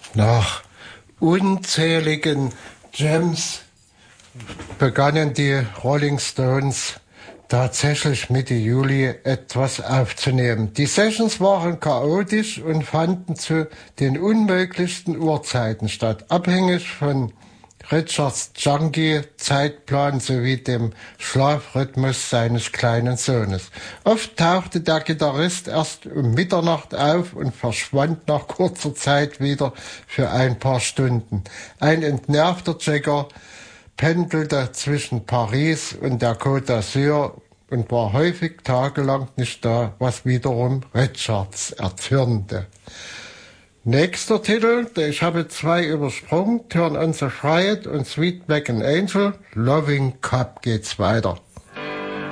Nach unzähligen Jams begannen die Rolling Stones tatsächlich Mitte Juli etwas aufzunehmen. Die Sessions waren chaotisch und fanden zu den unmöglichsten Uhrzeiten statt, abhängig von Richards Junkie-Zeitplan sowie dem Schlafrhythmus seines kleinen Sohnes. Oft tauchte der Gitarrist erst um Mitternacht auf und verschwand nach kurzer Zeit wieder für ein paar Stunden. Ein entnervter Jagger pendelte zwischen Paris und der Côte d'Azur und war häufig tagelang nicht da, was wiederum Richards erzürnte. Nächster Titel, ich habe 2 übersprungen, Turn on the Riot und Sweet Black and Angel, Loving Cup geht's weiter.